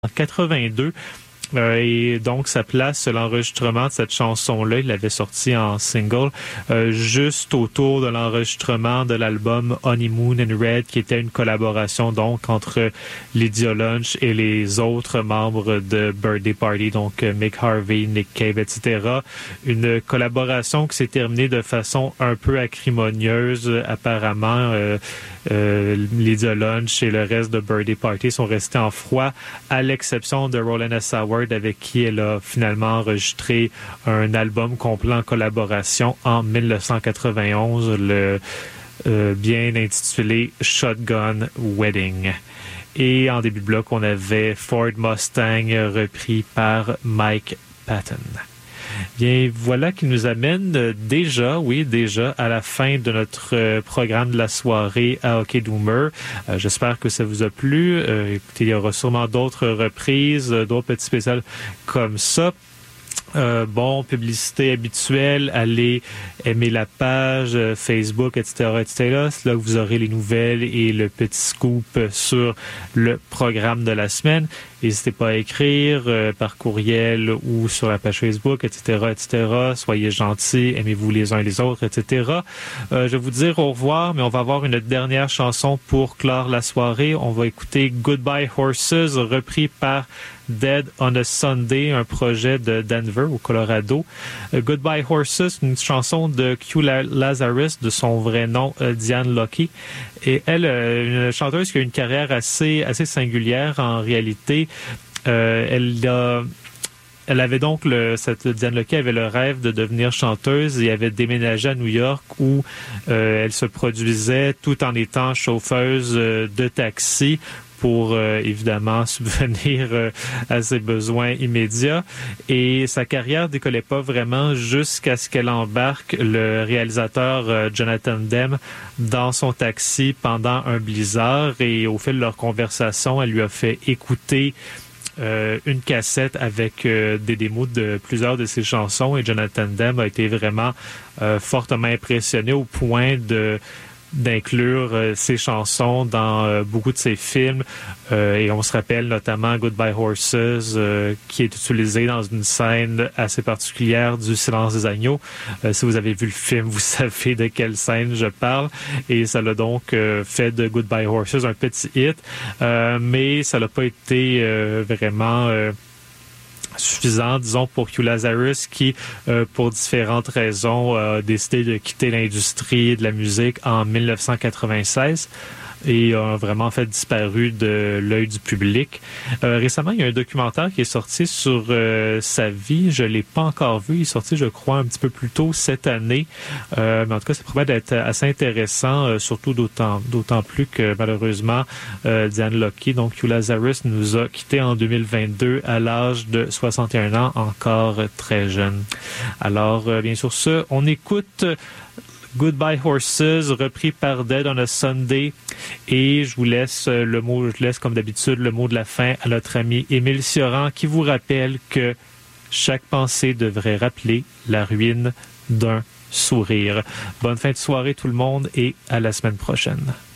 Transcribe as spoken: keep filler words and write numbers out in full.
en quatre-vingt-deux. Euh, et donc, ça place l'enregistrement de cette chanson-là, il l'avait sorti en single, euh, juste autour de l'enregistrement de l'album Honeymoon in Red, qui était une collaboration donc entre Lydia Lunch et les autres membres de Birthday Party, donc Mick Harvey, Nick Cave, et cetera. Une collaboration qui s'est terminée de façon un peu acrimonieuse, apparemment. Euh, euh, Lydia Lunch et le reste de Birthday Party sont restés en froid, à l'exception de Roland S. Howard, avec qui elle a finalement enregistré un album complet en collaboration en dix-neuf cent quatre-vingt-onze, le euh, bien intitulé Shotgun Wedding. Et en début de bloc, on avait Ford Mustang repris par Mike Patton. Bien, voilà qui nous amène déjà, oui, déjà à la fin de notre programme de la soirée à Hockey Doomer. Euh, j'espère que ça vous a plu. Euh, écoutez, il y aura sûrement d'autres reprises, d'autres petits spéciaux comme ça. Euh, bon, publicité habituelle, allez aimer la page euh, Facebook, et cetera, et cetera. C'est là que vous aurez les nouvelles et le petit scoop sur le programme de la semaine. N'hésitez pas à écrire euh, par courriel ou sur la page Facebook, et cetera, et cetera. Soyez gentils, aimez-vous les uns les autres, et cetera. Euh, je vais vous dire au revoir, mais on va avoir une dernière chanson pour clore la soirée. On va écouter Goodbye Horses, repris par Dead on a Sunday, un projet de Denver, au Colorado. Uh, Goodbye Horses, une chanson de Q Lazarus, de son vrai nom, uh, Diane Lucky. Et elle, euh, une chanteuse qui a une carrière assez, assez singulière en réalité. Euh, elle a... Elle avait donc, le, cette Diane Lucky avait le rêve de devenir chanteuse et avait déménagé à New York où euh, elle se produisait tout en étant chauffeuse euh, de taxi pour euh, évidemment subvenir euh, à ses besoins immédiats. Et sa carrière décollait pas vraiment jusqu'à ce qu'elle embarque le réalisateur euh, Jonathan Demme dans son taxi pendant un blizzard. Et au fil de leur conversation, elle lui a fait écouter Euh, une cassette avec euh, des démos de plusieurs de ses chansons et Jonathan Demme a été vraiment euh, fortement impressionné au point de d'inclure euh, ses chansons dans euh, beaucoup de ses films euh, et on se rappelle notamment Goodbye Horses euh, qui est utilisé dans une scène assez particulière du Silence des agneaux. Euh, si vous avez vu le film, vous savez de quelle scène je parle et ça l'a donc euh, fait de Goodbye Horses un petit hit, euh, mais ça n'a pas été euh, vraiment euh, suffisant, disons, pour Q Lazarus qui, euh, pour différentes raisons, euh, a décidé de quitter l'industrie de la musique en dix-neuf cent quatre-vingt-seize et a vraiment fait disparu de l'œil du public. Euh, récemment, il y a un documentaire qui est sorti sur euh, sa vie. Je l'ai pas encore vu. Il est sorti, je crois, un petit peu plus tôt cette année. Euh, mais en tout cas, ça promet d'être assez intéressant, euh, surtout d'autant, d'autant plus que malheureusement, euh, Diane Lucky, donc Q Lazarus, nous a quittés en deux mille vingt-deux à l'âge de soixante et un ans, encore très jeune. Alors, euh, bien sûr, ça, on écoute Goodbye Horses, repris par Dead on a Sunday. Et je vous laisse le mot, je laisse comme d'habitude le mot de la fin à notre ami Émile Cioran qui vous rappelle que chaque pensée devrait rappeler la ruine d'un sourire. Bonne fin de soirée tout le monde et à la semaine prochaine.